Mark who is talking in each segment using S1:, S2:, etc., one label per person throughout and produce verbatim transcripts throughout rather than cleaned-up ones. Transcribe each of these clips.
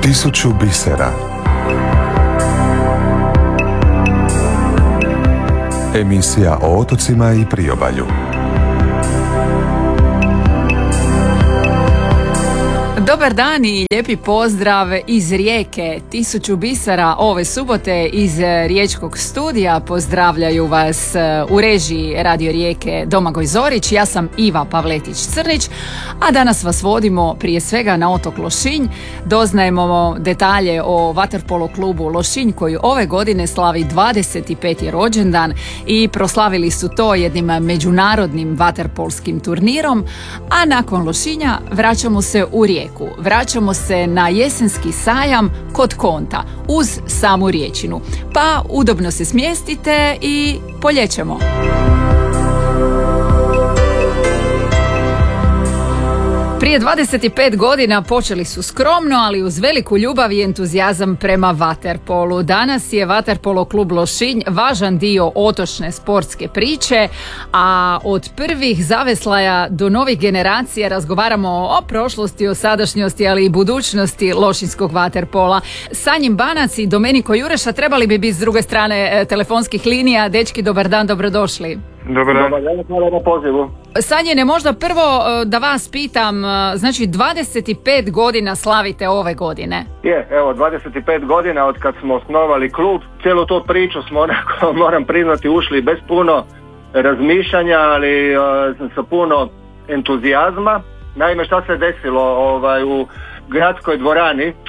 S1: Tisuću bisera. Emisija o otocima i priobalju.
S2: Dobar dan i lijepi pozdrav iz Rijeke. Tisuću bisera ove subote iz riječkog studija pozdravljaju vas u režiji Radio Rijeke Domagoj Zorić. Ja sam Iva Pavletić-Crnić, a danas vas vodimo prije svega na otok Lošinj. Doznajemo detalje o vaterpolo klubu Lošinj koji ove godine slavi dvadeset peti rođendan i proslavili su to jednim međunarodnim vaterpolskim turnirom, a nakon Lošinja vraćamo se u Rijeku. Vraćamo se na jesenski sajam kod Konta uz samu Riječinu. Pa udobno se smjestite i poljećemo. Prije dvadeset pet godina počeli su skromno, ali uz veliku ljubav i entuzijazam prema vaterpolu. Danas je vaterpolo klub Lošinj važan dio otočne sportske priče, a od prvih zaveslaja do novih generacija razgovaramo o prošlosti, o sadašnjosti, ali i budućnosti lošinskog vaterpola. Sanjim Banac i Domeniko Jureša trebali bi biti s druge strane telefonskih linija. Dečki, dobar dan, dobrodošli.
S3: Dobar dan. Dobar dan, hvala na pozivu.
S2: Sanjine, možda prvo da vas pitam, znači dvadeset pet godina slavite ove godine.
S3: Je, evo dvadeset pet godina od kad smo osnovali klub, cijelu tu priču smo onako, moram priznati, ušli bez puno razmišljanja, ali uh, sa puno entuzijazma. Naime, šta se desilo ovaj, u gradskoj dvorani uh,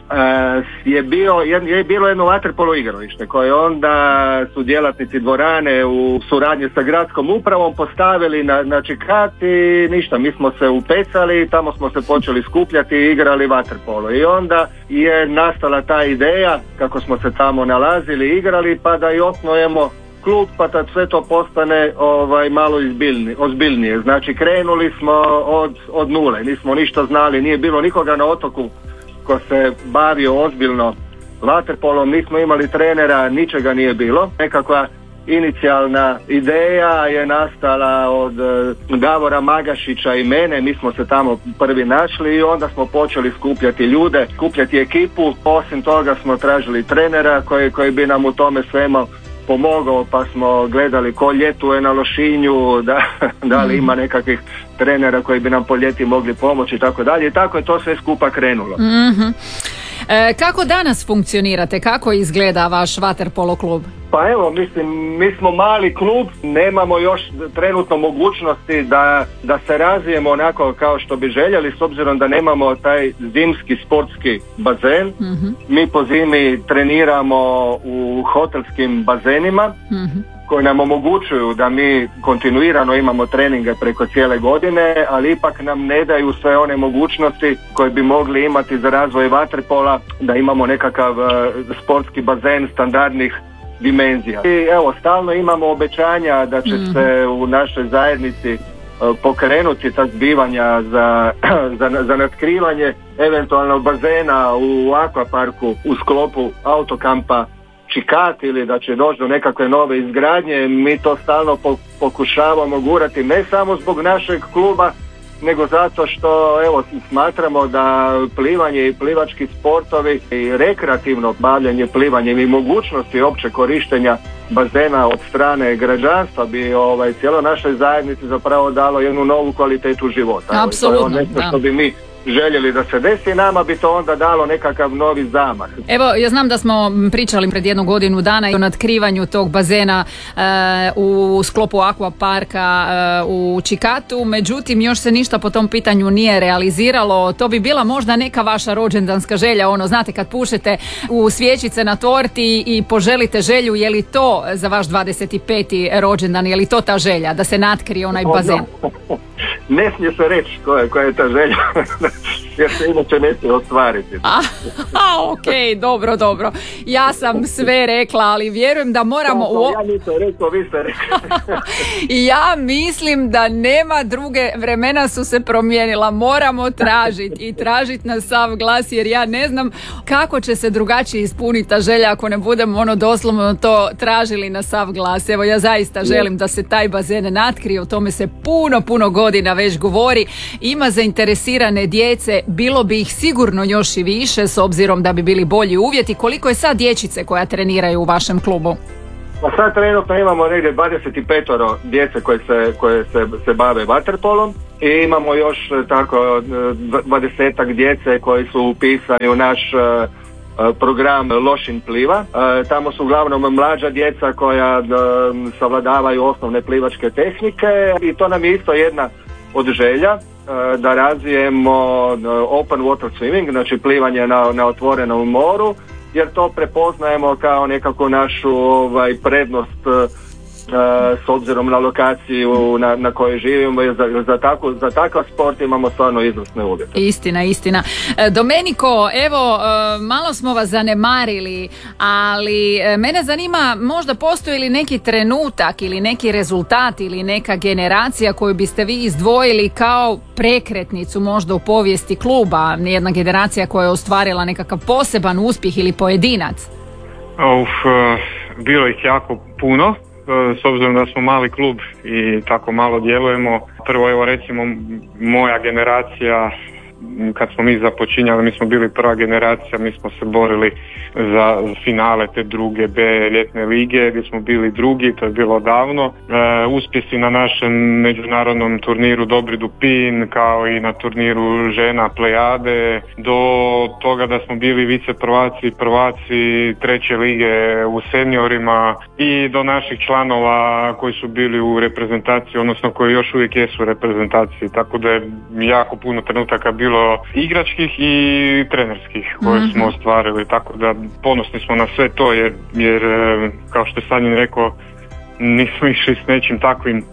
S3: je, bio, je bilo jedno vaterpolo igralište koje onda su djelatnici dvorane u suradnji sa gradskom upravom postavili na, na čikat i ništa, mi smo se upecali, tamo smo se počeli skupljati i igrali vaterpolo i onda je nastala ta ideja kako smo se tamo nalazili i igrali, pa da i osnujemo klub, pa da sve to postane ovaj, malo izbiljni, ozbiljnije. Znači krenuli smo od, od nule, nismo ništa znali, nije bilo nikoga na otoku ko se bavio ozbiljno vaterpolom, nismo imali trenera, ničega nije bilo. Nekakva inicijalna ideja je nastala od uh, Davora Magašića i mene, mi smo se tamo prvi našli i onda smo počeli skupljati ljude, skupljati ekipu. Osim toga smo tražili trenera koji, koji bi nam u tome svemu pomogao, pa smo gledali ko ljetuje na Lošinju, da, da li ima nekakvih trenera koji bi nam po ljeti mogli pomoći i tako dalje. I tako je to sve skupa krenulo.
S2: Mm-hmm. E, kako danas funkcionirate? Kako izgleda vaš vaterpolo klub?
S3: Pa evo, mislim, mi smo mali klub, nemamo još trenutno mogućnosti da, da se razvijemo onako kao što bi željeli, s obzirom da nemamo taj zimski sportski bazen. Mm-hmm. Mi po zimi treniramo u hotelskim bazenima, mm-hmm. koji nam omogućuju da mi kontinuirano imamo treninge preko cijele godine, ali ipak nam ne daju sve one mogućnosti koje bi mogli imati za razvoj vaterpola, da imamo nekakav uh, sportski bazen standardnih dimenzija. I evo, stalno imamo obećanja da će mm. se u našoj zajednici uh, pokrenuti ta zbivanja za, za, za natkrivanje eventualnog bazena u akvaparku u sklopu autokampa Čikat, ili da će doći do nekakve nove izgradnje. Mi to stalno po, pokušavamo gurati, ne samo zbog našeg kluba, nego zato što evo smatramo da plivanje i plivački sportovi i rekreativno bavljanje plivanjem i mogućnosti opće korištenja bazena od strane građanstva bi ovaj, cijelo našoj zajednici zapravo dalo jednu novu kvalitetu života.
S2: Apsolutno,
S3: to je nešto što bi mi željeli da se desi, nama bi to onda dalo nekakav novi zamah.
S2: Evo, ja znam da smo pričali pred jednu godinu dana o natkrivanju tog bazena e, u sklopu akvaparka e, u Čikatu, međutim još se ništa po tom pitanju nije realiziralo. To bi bila možda neka vaša rođendanska želja, ono, znate, kad pušete u svjećice na torti i poželite želju, je li to za vaš dvadeset peti rođendan, je li to ta želja da se natkrije onaj bazen?
S3: Ne smije se reći koja, koja je ta želja, jer se inače neće ostvariti.
S2: A, a ok, dobro, dobro. Ja sam sve rekla, ali vjerujem da moramo...
S3: To, to, ja nisam rekao, vi ste rekli.
S2: Ja mislim da nema druge, vremena su se promijenila, moramo tražiti i tražiti na sav glas, jer ja ne znam kako će se drugačije ispuniti ta želja ako ne budemo ono doslovno to tražili na sav glas. Evo, ja zaista želim da se taj bazen natkrije, o tome se puno, puno godina već govori. Ima zainteresirane djece, bilo bi ih sigurno još i više s obzirom da bi bili bolji uvjeti. Koliko je sad dječice koja treniraju u vašem klubu?
S3: Pa sad trenutno imamo negdje dvadeset pet djece koje se, koje se, se bave vaterpolom i imamo još tako dvadesetak djece koji su upisani u naš program Lošinj pliva. Tamo su uglavnom mlađa djeca koja savladavaju osnovne plivačke tehnike i to nam je isto jedna od želja da razvijemo open water swimming, znači plivanje na, na otvorenom moru, jer to prepoznajemo kao nekako našu ovaj, prednost s obzirom na lokaciju na, na kojoj živimo i za, za, tako, za takav sport imamo stvarno izvrsne uvjete.
S2: Istina, istina. Domeniko, evo, malo smo vas zanemarili, ali mene zanima, možda postoji li neki trenutak ili neki rezultat ili neka generacija koju biste vi izdvojili kao prekretnicu možda u povijesti kluba, jedna generacija koja je ostvarila nekakav poseban uspjeh ili pojedinac?
S4: Uf, bilo ih jako puno. S obzirom da smo mali klub i tako malo djelujemo, prvo evo recimo moja generacija, kad smo mi započinjali, mi smo bili prva generacija, mi smo se borili za finale te druge B ljetne lige gdje smo bili drugi, to je bilo davno. E, uspjesi na našem međunarodnom turniru Dobri Dupin, kao i na turniru žena Plejade, do toga da smo bili vice prvaci, prvaci treće lige u seniorima i do naših članova koji su bili u reprezentaciji, odnosno koji još uvijek jesu u reprezentaciji, tako da je jako puno trenutaka bilo igračkih i trenerskih koje mm-hmm. smo ostvarili, tako da ponosni smo na sve to jer, jer kao što je Sanjin rekao, nismo išli s nečim takvim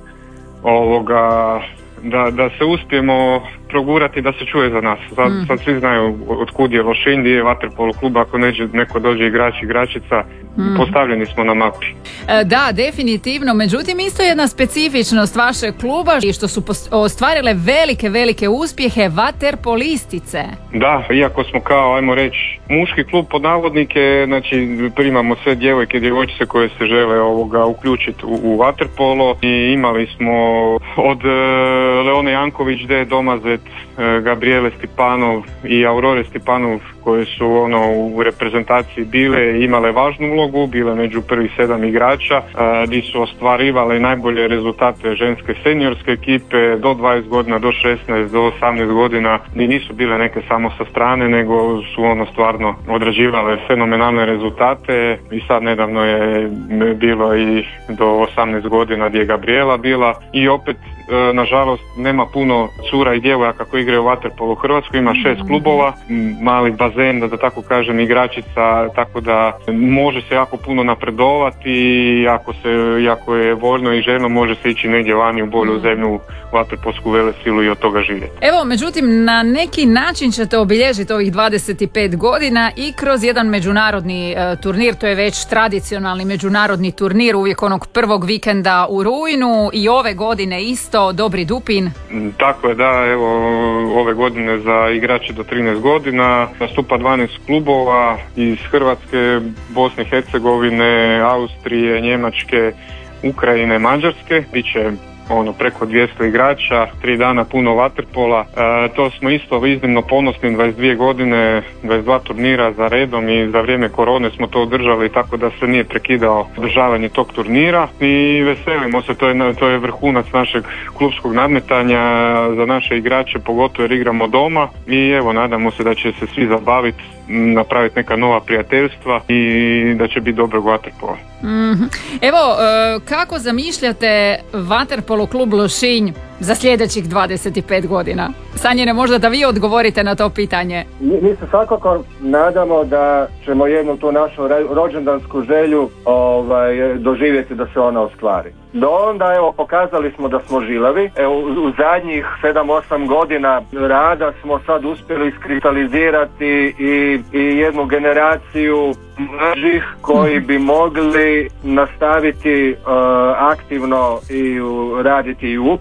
S4: ovoga, da, da se uspijemo progurati da se čuje za nas. Sad, mm. sad svi znaju od kud je Lošinj, gdje je vaterpolo klub, ako neđe, neko dođe igrač, igračica, mm. postavljeni smo na mapi.
S2: E, da, definitivno, međutim isto jedna specifičnost vašeg kluba i što su ostvarile velike, velike uspjehe vaterpolistice.
S4: Da, iako smo kao, ajmo reći, muški klub pod navodnike, znači primamo sve djevojke, djevojčice koje se žele ovoga uključiti u, u vaterpolo i imali smo od e, Leone Janković, D. Domazet, Gabriele Stipanov i Aurore Stipanov koje su ono u reprezentaciji bile, imale važnu ulogu, bile među prvih sedam igrača, gdje su ostvarivale najbolje rezultate ženske seniorske ekipe do dvadeset godina, do šesnaest, do osamnaest godina, gdje nisu bile neke samo sa strane, nego su ono stvarno odrađivale fenomenalne rezultate i sad nedavno je bilo i do osamnaest godina gdje je Gabriela bila i opet nažalost nema puno cura i djevojaka koji igraju vaterpolo u Hrvatskoj, ima šest klubova, mali bazen, da, da tako kažem, igračica, tako da može se jako puno napredovati i ako, se, ako je voljno i željno može se ići negdje vani u bolju zemlju, vaterpolsku velesilu i od toga živjeti.
S2: Evo, međutim, na neki način ćete obilježiti ovih dvadeset pet godina i kroz jedan međunarodni e, turnir, to je već tradicionalni međunarodni turnir, uvijek onog prvog vikenda u rujnu i ove godine isto Dobri Dupin.
S4: Tako je, da, evo ove godine za igrače do trinaest godina nastupa dvanaest klubova iz Hrvatske, Bosne i Hercegovine, Austrije, Njemačke, Ukrajine, Mađarske. Biće ono preko dvjesto igrača, tri dana puno vaterpola. E, to smo isto iznimno ponosni, dvadeset dvije godine, dvadeset dva turnira za redom i za vrijeme korone smo to održali, tako da se nije prekidao održavanje tog turnira i veselimo se, to je, to je vrhunac našeg klubskog nadmetanja za naše igrače, pogotovo jer igramo doma i evo nadamo se da će se svi zabaviti, napraviti neka nova prijateljstva i da će biti dobrog vaterpola.
S2: Mm-hmm. Evo, kako zamišljate vaterpolo klub Lošinj za sljedećih dvadeset pet godina? Sanjine, možda da vi odgovorite na to pitanje.
S3: Mi se svakako nadamo da ćemo jednu tu našu rođendansku želju ovaj, doživjeti da se ona ostvari. Do onda, evo, pokazali smo da smo žilavi. Evo, u zadnjih sedam osam godina rada smo sad uspjeli iskristalizirati i, i jednu generaciju mlađih koji bi mogli nastaviti uh, aktivno i u, raditi i u upravi ovog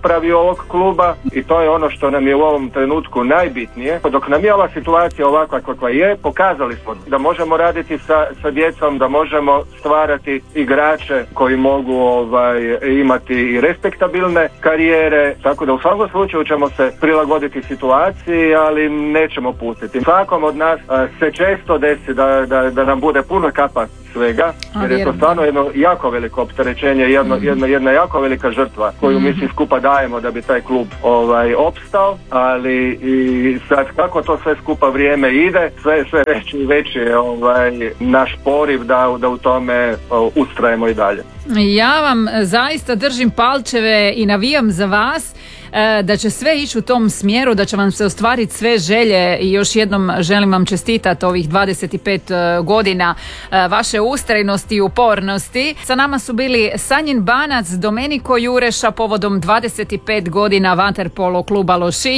S3: ovog kluba i to je ono što nam je u ovom trenutku najbitnije. Dok nam je ova situacija ovakva kakva je, pokazali smo da možemo raditi sa, sa djecom, da možemo stvarati igrače koji mogu ovaj, imati i respektabilne karijere, tako da u svakom slučaju ćemo se prilagoditi situaciji, ali nećemo pustiti. Svakom od nas a, se često desi da, da, da nam bude puno kapa svega, jer je to stvarno jedno jako veliko opterećenje, jedno, mm-hmm. jedna, jedna jako velika žrtva koju mm-hmm. mi svi skupa dajemo da bi taj klub ovaj, opstao, ali i sad kako to sve skupa vrijeme ide, sve, sve veći i veći je ovaj, naš poriv da, da u tome o, ustrajemo i dalje.
S2: Ja vam zaista držim palčeve i navijam za vas da će sve ići u tom smjeru, da će vam se ostvariti sve želje i još jednom želim vam čestitati ovih dvadeset pet godina vaše ustrajnosti i upornosti. Sa nama su bili Sanjin Banac, Domenico Jureša povodom dvadeset pet godina Vaterpolo kluba Lošinj.